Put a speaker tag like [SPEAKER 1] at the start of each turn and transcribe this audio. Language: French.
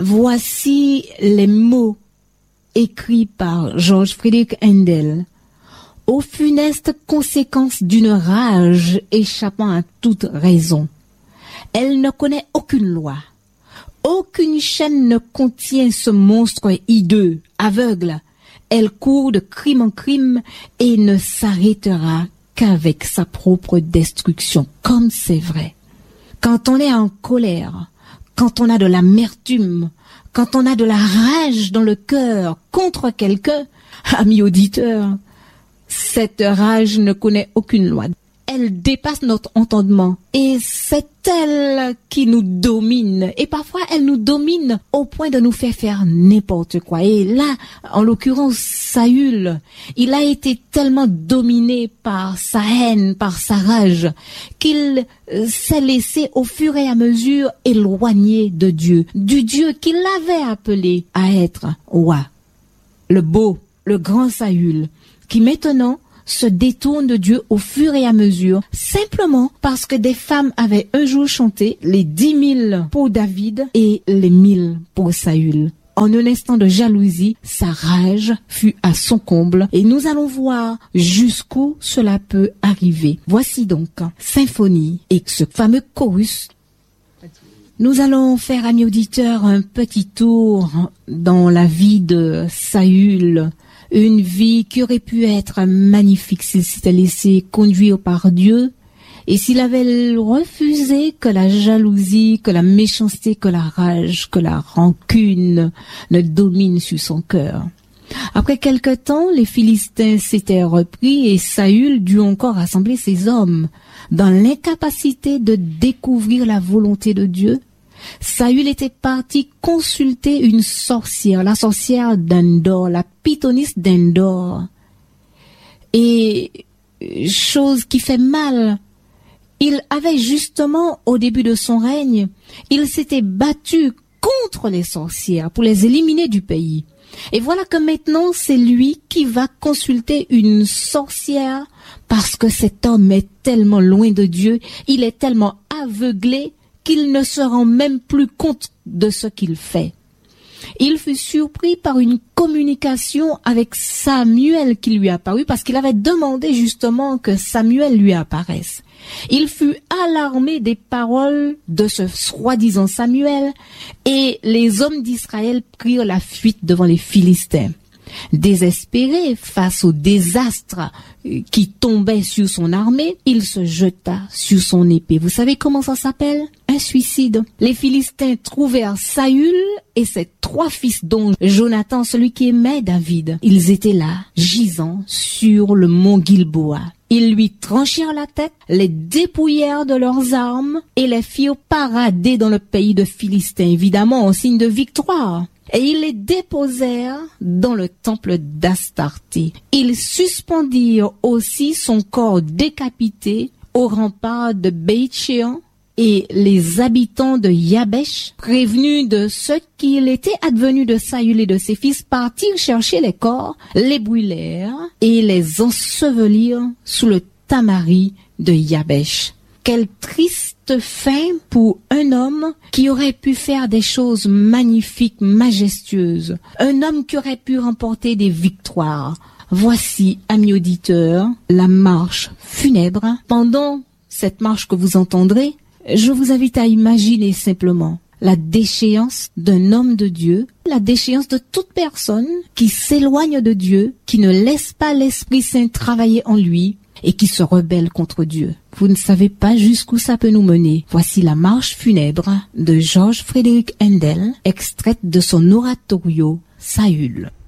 [SPEAKER 1] Voici les mots écrits par George Friedrich Händel, aux funestes conséquences d'une rage échappant à toute raison. Elle ne connaît aucune loi. Aucune chaîne ne contient ce monstre hideux, aveugle. Elle court de crime en crime et ne s'arrêtera qu'avec sa propre destruction, comme c'est vrai. Quand on est en colère, quand on a de l'amertume, quand on a de la rage dans le cœur contre quelqu'un, amis auditeurs, cette rage ne connaît aucune loi. Elle dépasse notre entendement et c'est elle qui nous domine. Et parfois, elle nous domine au point de nous faire n'importe quoi. Et là, en l'occurrence, Saül, il a été tellement dominé par sa haine, par sa rage, qu'il s'est laissé au fur et à mesure éloigner de Dieu, du Dieu qu'il avait appelé à être roi. Le beau, le grand Saül, qui maintenant se détourne de Dieu au fur et à mesure, simplement parce que des femmes avaient un jour chanté les 10 000 pour David et les 1000 pour Saül. En un instant de jalousie, sa rage fut à son comble et nous allons voir jusqu'où cela peut arriver. Voici donc Symphonie et ce fameux chorus. Nous allons faire, amis auditeurs, un petit tour dans la vie de Saül. Une vie qui aurait pu être magnifique s'il s'était laissé conduire par Dieu et s'il avait refusé que la jalousie, que la méchanceté, que la rage, que la rancune ne domine sur son cœur. Après quelque temps, les Philistins s'étaient repris et Saül dut encore rassembler ses hommes. Dans l'incapacité de découvrir la volonté de Dieu, Saül était parti consulter une sorcière, la sorcière d'Endor, la pythonisse d'Endor. Et chose qui fait mal, il avait justement, au début de son règne, il s'était battu contre les sorcières pour les éliminer du pays. Et voilà que maintenant, c'est lui qui va consulter une sorcière parce que cet homme est tellement loin de Dieu, il est tellement aveuglé qu'il ne se rend même plus compte de ce qu'il fait. Il fut surpris par une communication avec Samuel qui lui apparut parce qu'il avait demandé justement que Samuel lui apparaisse. Il fut alarmé des paroles de ce soi-disant Samuel et les hommes d'Israël prirent la fuite devant les Philistins. Désespéré face au désastre qui tombait sur son armée, il se jeta sur son épée. Vous savez comment ça s'appelle? Un suicide. Les Philistins trouvèrent Saül et ses 3 fils, dont Jonathan, celui qui aimait David. Ils étaient là, gisant sur le mont Gilboa. Ils lui tranchèrent la tête, les dépouillèrent de leurs armes et les firent parader dans le pays de Philistins, évidemment en signe de victoire. Et ils les déposèrent dans le temple d'Astarté. Ils suspendirent aussi son corps décapité au rempart de Beit-Shean et les habitants de Yabesh, prévenus de ce qu'il était advenu de Saül et de ses fils, partirent chercher les corps, les brûlèrent et les ensevelirent sous le tamari de Yabesh. Quelle triste fin pour un homme qui aurait pu faire des choses magnifiques, majestueuses. Un homme qui aurait pu remporter des victoires. Voici, amis auditeurs, la marche funèbre. Pendant cette marche que vous entendrez, je vous invite à imaginer simplement la déchéance d'un homme de Dieu, la déchéance de toute personne qui s'éloigne de Dieu, qui ne laisse pas l'Esprit Saint travailler en lui, et qui se rebelle contre Dieu. Vous ne savez pas jusqu'où ça peut nous mener. Voici la marche funèbre de George Friedrich Händel, extraite de son oratorio Saül.